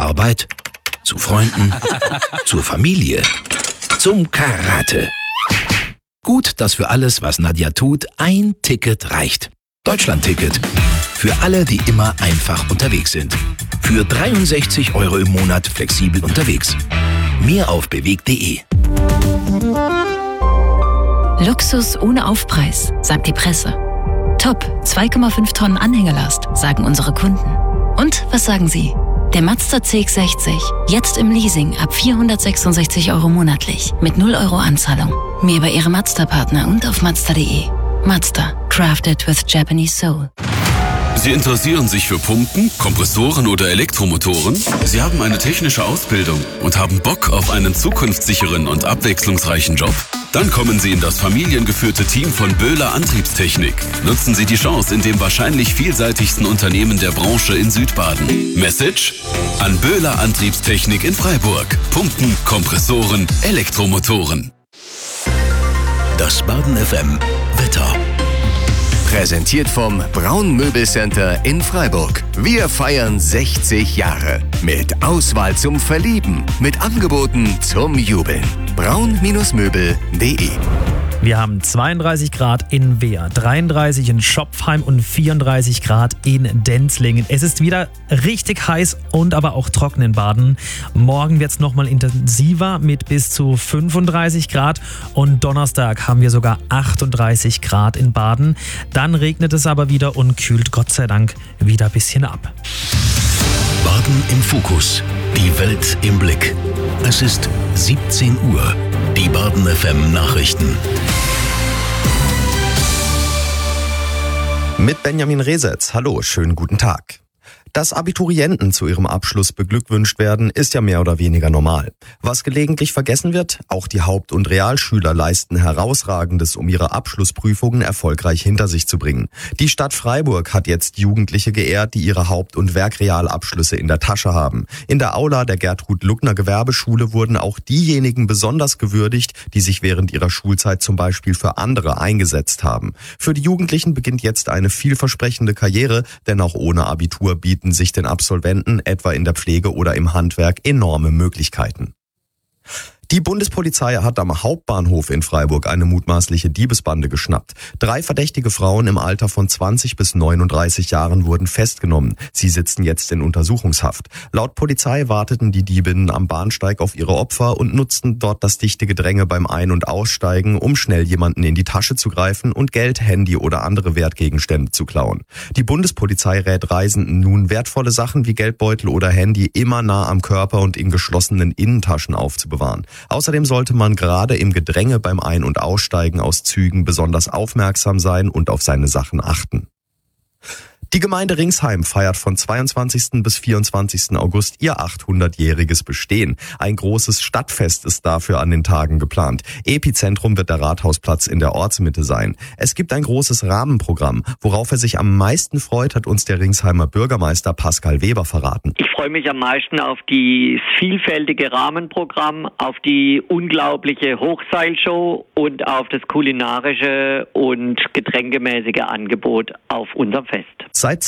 Arbeit, zu Freunden, zur Familie, zum Karate. Gut, dass für alles, was Nadja tut, ein Ticket reicht. Deutschland-Ticket. Für alle, die immer einfach unterwegs sind. Für 63 € im Monat flexibel unterwegs. Mehr auf bewegt.de. Luxus ohne Aufpreis, sagt die Presse. Top, 2,5 Tonnen Anhängelast, sagen unsere Kunden. Und was sagen Sie? Der Mazda CX-60, jetzt im Leasing ab 466 € monatlich, mit 0 € Anzahlung. Mehr bei Ihrem Mazda-Partner und auf Mazda.de. Mazda, crafted with Japanese soul. Sie interessieren sich für Pumpen, Kompressoren oder Elektromotoren? Sie haben eine technische Ausbildung und haben Bock auf einen zukunftssicheren und abwechslungsreichen Job? Dann kommen Sie in das familiengeführte Team von Böhler Antriebstechnik. Nutzen Sie die Chance in dem wahrscheinlich vielseitigsten Unternehmen der Branche in Südbaden. Message? An Böhler Antriebstechnik in Freiburg. Pumpen, Kompressoren, Elektromotoren. Das Baden FM Wetter. Präsentiert vom Braun Möbelcenter in Freiburg. Wir feiern 60 Jahre. Mit Auswahl zum Verlieben. Mit Angeboten zum Jubeln. braun-möbel.de. Wir haben 32 Grad in Wehr, 33 in Schopfheim und 34 Grad in Denzlingen. Es ist wieder richtig heiß und aber auch trocken in Baden. Morgen wird es nochmal intensiver mit bis zu 35 Grad und Donnerstag haben wir sogar 38 Grad in Baden. Dann regnet es aber wieder und kühlt Gott sei Dank wieder ein bisschen ab. Baden im Fokus. Die Welt im Blick. Es ist 17 Uhr. Die Baden FM Nachrichten. Mit Benjamin Resetz. Hallo, schönen guten Tag. Dass Abiturienten zu ihrem Abschluss beglückwünscht werden, ist ja mehr oder weniger normal. Was gelegentlich vergessen wird, auch die Haupt- und Realschüler leisten Herausragendes, um ihre Abschlussprüfungen erfolgreich hinter sich zu bringen. Die Stadt Freiburg hat jetzt Jugendliche geehrt, die ihre Haupt- und Werkrealabschlüsse in der Tasche haben. In der Aula der Gertrud-Luckner-Gewerbeschule wurden auch diejenigen besonders gewürdigt, die sich während ihrer Schulzeit zum Beispiel für andere eingesetzt haben. Für die Jugendlichen beginnt jetzt eine vielversprechende Karriere, denn auch ohne Abitur bieten sich den Absolventen etwa in der Pflege oder im Handwerk enorme Möglichkeiten. Die Bundespolizei hat am Hauptbahnhof in Freiburg eine mutmaßliche Diebesbande geschnappt. 3 verdächtige Frauen im Alter von 20 bis 39 Jahren wurden festgenommen. Sie sitzen jetzt in Untersuchungshaft. Laut Polizei warteten die Diebinnen am Bahnsteig auf ihre Opfer und nutzten dort das dichte Gedränge beim Ein- und Aussteigen, um schnell jemanden in die Tasche zu greifen und Geld, Handy oder andere Wertgegenstände zu klauen. Die Bundespolizei rät Reisenden nun, wertvolle Sachen wie Geldbeutel oder Handy immer nah am Körper und in geschlossenen Innentaschen aufzubewahren. Außerdem sollte man gerade im Gedränge beim Ein- und Aussteigen aus Zügen besonders aufmerksam sein und auf seine Sachen achten. Die Gemeinde Ringsheim feiert von 22. bis 24. August ihr 800-jähriges Bestehen. Ein großes Stadtfest ist dafür an den Tagen geplant. Epizentrum wird der Rathausplatz in der Ortsmitte sein. Es gibt ein großes Rahmenprogramm. Worauf er sich am meisten freut, hat uns der Ringsheimer Bürgermeister Pascal Weber verraten. Ich freue mich am meisten auf das vielfältige Rahmenprogramm, auf die unglaubliche Hochseilshow und auf das kulinarische und getränkemäßige Angebot auf unserem Fest. Seit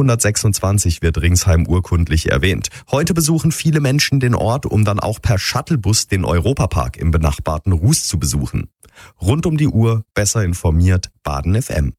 1226 wird Ringsheim urkundlich erwähnt. Heute besuchen viele Menschen den Ort, um dann auch per Shuttlebus den Europapark im benachbarten Ruß zu besuchen. Rund um die Uhr, besser informiert, Baden FM.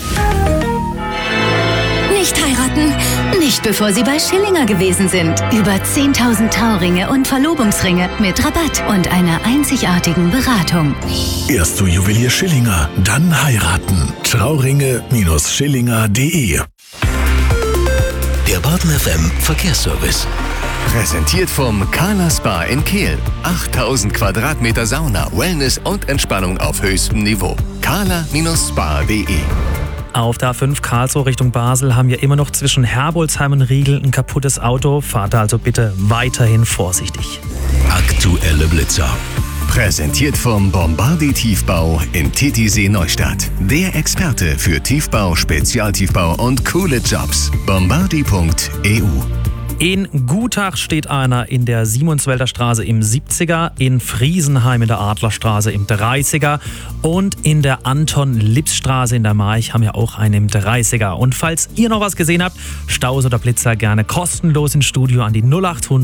Nicht heiraten, nicht bevor Sie bei Schillinger gewesen sind. Über 10.000 Trauringe und Verlobungsringe mit Rabatt und einer einzigartigen Beratung. Erst zu Juwelier Schillinger, dann heiraten. Trauringe-Schillinger.de. Der Baden FM Verkehrsservice. Präsentiert vom Kala Spa in Kehl. 8000 Quadratmeter Sauna, Wellness und Entspannung auf höchstem Niveau. kala-spa.de. Auf der A5 Karlsruhe Richtung Basel haben wir immer noch zwischen Herbolzheim und Riegel ein kaputtes Auto. Fahrt also bitte weiterhin vorsichtig. Aktuelle Blitzer. Präsentiert vom Bombardi Tiefbau in Titisee Neustadt. Der Experte für Tiefbau, Spezialtiefbau und coole Jobs. Bombardi.eu. In Gutach steht einer in der Simonswälder Straße im 70er, in Friesenheim in der Adlerstraße im 30er und in der Anton-Lips-Straße in der March haben wir auch einen im 30er. Und falls ihr noch was gesehen habt, Staus oder Blitzer gerne kostenlos ins Studio an die 0800